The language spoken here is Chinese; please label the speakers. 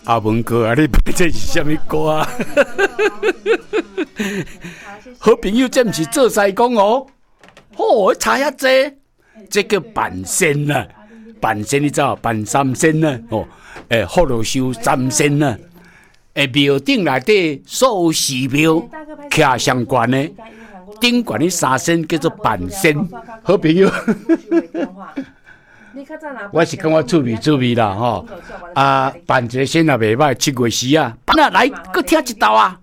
Speaker 1: 阿文哥啊，你这是什么歌啊？好朋友，这不是做西工哦。哦，差遐济，这叫半仙呐。半仙你知道？半三仙呐。哦，福禄寿三仙呐。庙顶内底所有寺庙徛相关的，顶悬的三仙叫做半仙。好朋友。我是感觉趣味啦吼，办一个先也袂歹，7月时啊，那来，搁听一道啊。